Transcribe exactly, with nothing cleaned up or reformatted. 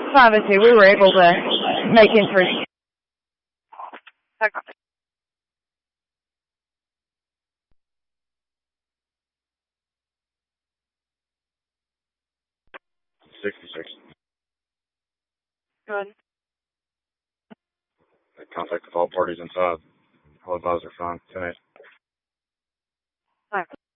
Obviously, we were able to make entry. sixty-six. Good. Contact with all parties inside. All advisors are fine. ten eight. All right.